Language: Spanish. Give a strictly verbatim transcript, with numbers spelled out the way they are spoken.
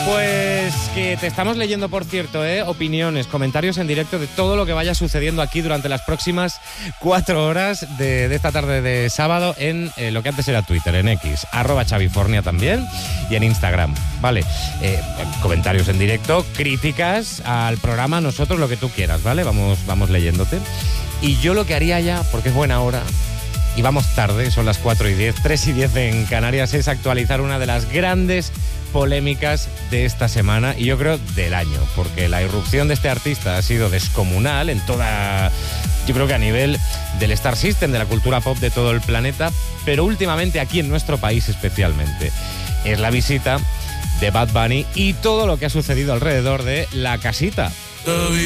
Pues que te estamos leyendo, por cierto, ¿eh? opiniones, comentarios en directo de todo lo que vaya sucediendo aquí durante las próximas cuatro horas de, de esta tarde de sábado en eh, lo que antes era Twitter, en X, arroba Xavifornia también, y en Instagram, ¿vale? Eh, comentarios en directo, críticas al programa, nosotros lo que tú quieras, ¿vale? Vamos, vamos leyéndote. Y yo lo que haría ya, porque es buena hora, y vamos tarde, son las cuatro y diez, tres y diez en Canarias, es actualizar una de las grandes polémicas de esta semana y yo creo del año, porque la irrupción de este artista ha sido descomunal en toda, yo creo que a nivel del Star System, de la cultura pop de todo el planeta, pero últimamente aquí en nuestro país especialmente. Es la visita de Bad Bunny y todo lo que ha sucedido alrededor de La Casita.